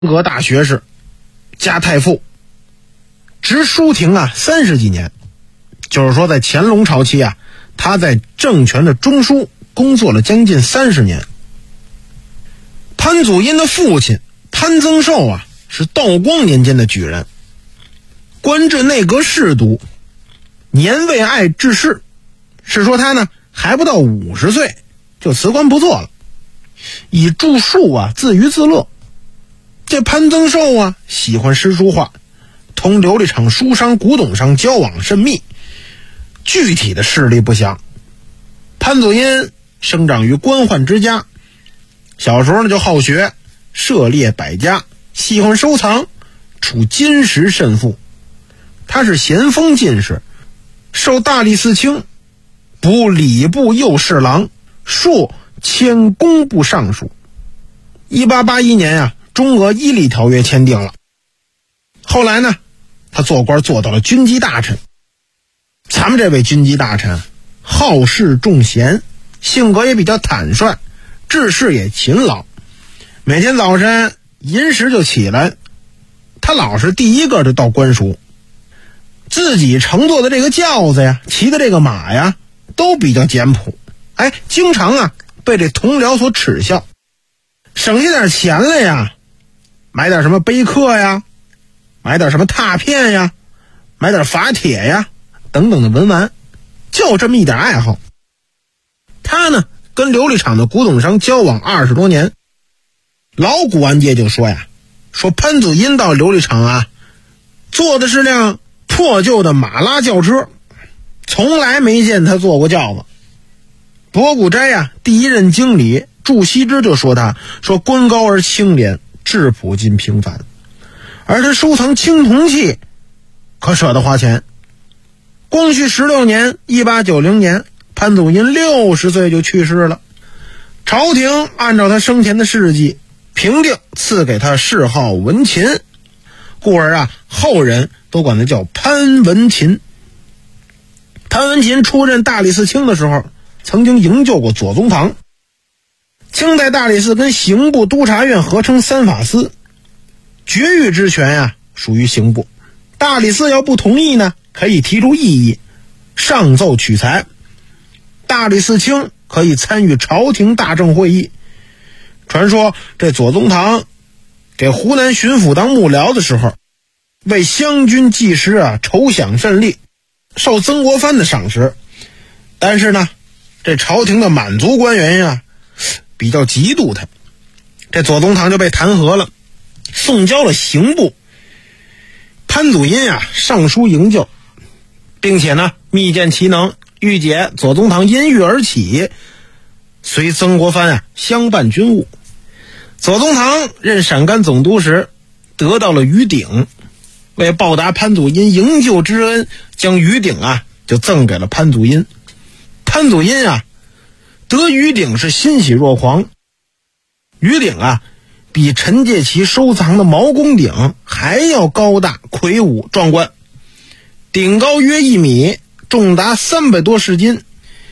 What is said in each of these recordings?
阁大学士，家太傅，执书廷30几年。就是说在乾隆朝期他在政权的中枢工作了将近30年。潘祖荫的父亲潘增寿是道光年间的举人，官至内阁侍读，年未爱致仕，是说他还不到50岁就辞官不做了，以著述自娱自乐。这潘增寿喜欢诗书画，同琉璃厂书商古董商交往甚密，具体的事例不详。潘祖荫生长于官宦之家，小时候就好学，涉猎百家，喜欢收藏，处金石甚富。他是咸丰进士，受大理寺卿，补礼部右侍郎，硕迁工部尚书。1881年中俄伊犁条约签订了。后来他做官做到了军机大臣。咱们这位军机大臣好事重贤，性格也比较坦率，治事也勤劳。每天早晨寅时就起来，他老是第一个就到官署。自己乘坐的这个轿子骑的这个马都比较简朴，经常被这同僚所耻笑。省下点钱来买点什么碑刻买点什么拓片买点法帖等等的文玩，就这么一点爱好。他跟琉璃厂的古董商交往20多年，老古玩界就说潘祖荫到琉璃厂坐的是辆破旧的马拉轿车，从来没见他坐过轿子。博古斋第一任经理祝锡之就说他官高而清廉，质朴尽平凡。而他收藏青铜器可舍得花钱。光绪16年1890年，潘祖荫60岁就去世了。朝廷按照他生前的事迹评定赐给他谥号文勤，故而后人都管他叫潘文勤。潘文勤出任大理寺卿的时候，曾经营救过左宗棠。清代大理寺跟刑部督察院合称三法司，决狱之权属于刑部。大理寺要不同意可以提出异议，上奏取裁。大理寺卿可以参与朝廷大政会议。传说这左宗棠给湖南巡抚当幕僚的时候，为湘军济师筹饷甚利，受曾国藩的赏识。但是这朝廷的满族官员比较嫉妒他，这左宗棠就被弹劾了，送交了刑部。潘祖荫上书营救，并且密荐其能，御姐左宗棠因狱而起，随曾国藩相伴军务。左宗棠任陕甘总督时得到了鱼鼎，为报答潘祖荫营救之恩，将鱼鼎就赠给了潘祖荫。潘祖荫得鱼鼎是欣喜若狂。鱼鼎比陈介祺收藏的毛公鼎还要高大魁梧壮观，顶高约1米，重达300多市斤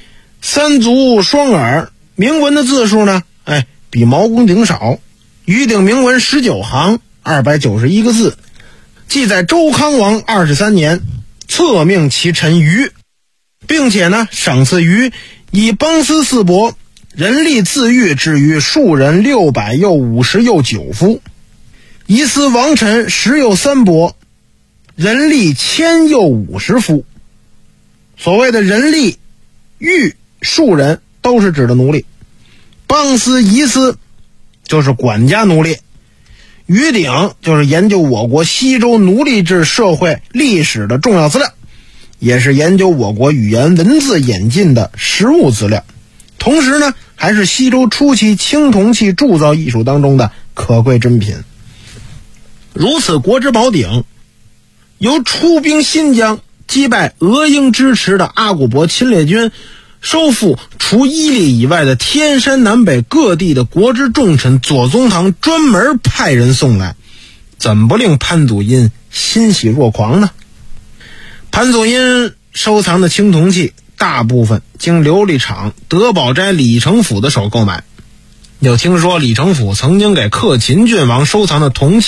，3足双耳，铭文的字数比毛公鼎少。鱼鼎铭文19行291个字，记载周康王23年册命其臣鱼，并且赏赐鱼以邦司四帛，人力自愈至于庶人600又50又9夫，夷司王臣10又3帛，人力1000又50夫。所谓的人力、狱、庶人都是指的奴隶，邦司、夷司就是管家奴隶，鱼鼎就是研究我国西周奴隶制社会历史的重要资料，也是研究我国语言文字演进的实物资料，同时还是西周初期青铜器铸造艺术当中的可贵珍品。如此国之宝鼎，由出兵新疆击败俄英支持的阿古柏侵略军，收复除伊犁以外的天山南北各地的国之重臣左宗棠专门派人送来，怎不令潘祖荫欣喜若狂呢？潘祖荫收藏的青铜器大部分经琉璃厂德宝斋李成甫的手购买， 有听说李成甫曾经给克勤郡王收藏的铜器